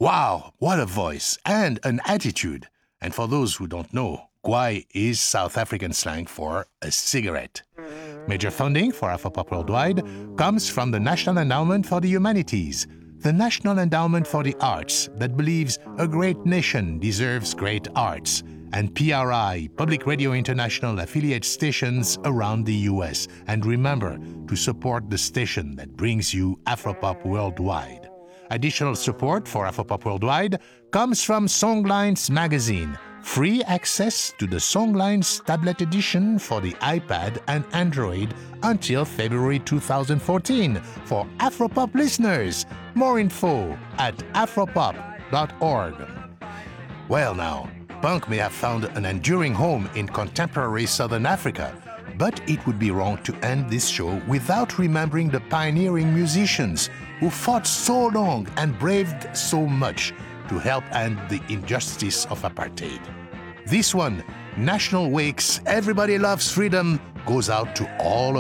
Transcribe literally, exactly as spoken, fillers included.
Wow, what a voice and an attitude. And for those who don't know, Gwai is South African slang for a cigarette. Major funding for Afropop Worldwide comes from the National Endowment for the Humanities, the National Endowment for the Arts that believes a great nation deserves great arts, and P R I, Public Radio International affiliate stations around the U S. And remember to support the station that brings you Afropop Worldwide. Additional support for Afropop Worldwide comes from Songlines magazine. Free access to the Songlines tablet edition for the iPad and Android until February two thousand fourteen for Afropop listeners. More info at afropop dot org. Well now, punk may have found an enduring home in contemporary Southern Africa, but it would be wrong to end this show without remembering the pioneering musicians who fought so long and braved so much to help end the injustice of apartheid. This one, National Wakes, Everybody Loves Freedom, goes out to all